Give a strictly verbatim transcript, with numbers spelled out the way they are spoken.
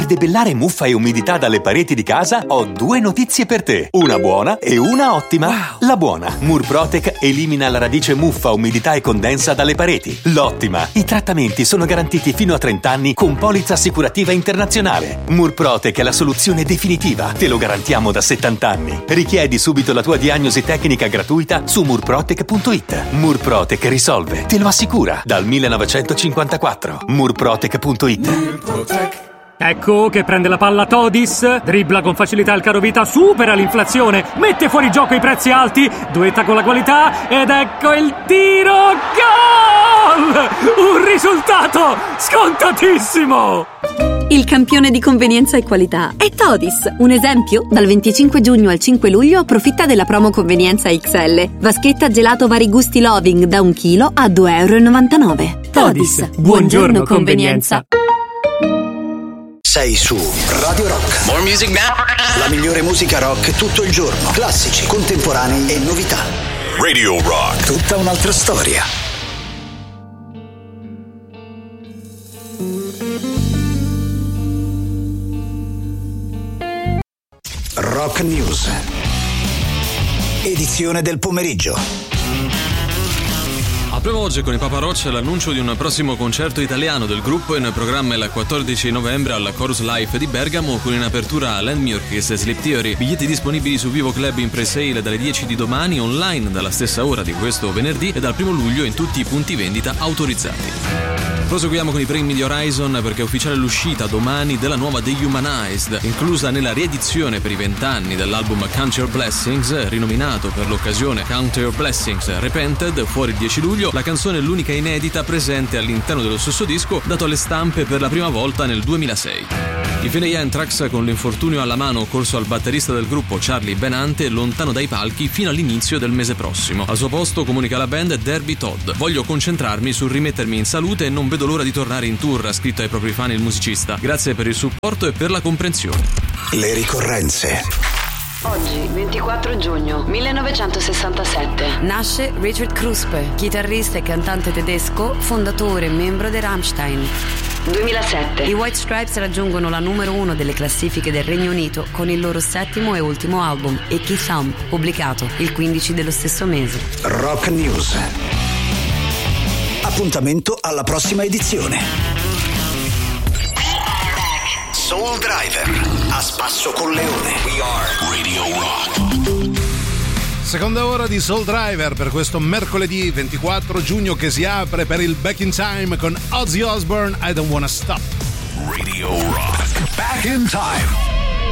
debellare muffa e umidità dalle pareti di casa, ho due notizie per te. Una buona e una ottima. Wow. La buona: Murprotec elimina la radice muffa, umidità e condensa dalle pareti. L'ottima: i trattamenti sono garantiti fino a trenta anni con polizza assicurativa internazionale. Murprotec è la soluzione definitiva, te lo garantiamo da settanta anni. Richiedi subito la tua diagnosi tecnica gratuita su murprotec punto it. Murprotec risolve, te lo assicura, dal millenovecentocinquantaquattro. murprotec punto it. Ecco che prende la palla Todis, dribbla con facilità il carovita, supera l'inflazione, mette fuori gioco i prezzi alti, duetta con la qualità ed ecco il tiro, gol! Un risultato scontatissimo! Il campione di convenienza e qualità è Todis. Un esempio? Dal venticinque giugno al cinque luglio approfitta della promo convenienza X L. Vaschetta gelato vari gusti Loving da un chilo a due virgola novantanove euro. Todis, Todis, buongiorno convenienza. Sei su Radio Rock. More music now. La migliore musica rock tutto il giorno. Classici, contemporanei e novità. Radio Rock. Tutta un'altra storia. Rock News. Edizione del pomeriggio. Apriamo oggi con i Papa Roach l'annuncio di un prossimo concerto italiano del gruppo in programma il quattordici novembre al Chorus Life di Bergamo con in apertura Landmurkis e Sleep Theory. Biglietti disponibili su Vivo Club in pre-sale dalle dieci di domani, online dalla stessa ora di questo venerdì e dal primo luglio in tutti i punti vendita autorizzati. Proseguiamo con i premi di Horizon perché è ufficiale l'uscita domani della nuova Dehumanized, inclusa nella riedizione per i vent'anni dell'album Count Your Blessings, rinominato per l'occasione Count Your Blessings Repented, fuori il dieci luglio. La canzone è l'unica inedita presente all'interno dello stesso disco, dato alle stampe per la prima volta nel duemilasei. Infine gli Anthrax, con l'infortunio alla mano occorso al batterista del gruppo Charlie Benante, lontano dai palchi fino all'inizio del mese prossimo. Al suo posto, comunica la band, Derby Todd. Voglio concentrarmi sul rimettermi in salute e non vedo l'ora di tornare in tour, ha scritto ai propri fan il musicista. Grazie per il supporto e per la comprensione. Le ricorrenze. Oggi, ventiquattro giugno millenovecentosessantasette, nasce Richard Kruspe, chitarrista e cantante tedesco, fondatore e membro dei Rammstein. duemilasette, i White Stripes raggiungono la numero uno delle classifiche del Regno Unito con il loro settimo e ultimo album, Icky Thump, pubblicato il quindici dello stesso mese. Rock News. Appuntamento alla prossima edizione. Soul Driver, a spasso con Leone. We are Radio Rock. Seconda ora di Soul Driver per questo mercoledì ventiquattro giugno che si apre per il Back in Time con Ozzy Osbourne, I Don't Wanna Stop. Radio Rock. Back in Time.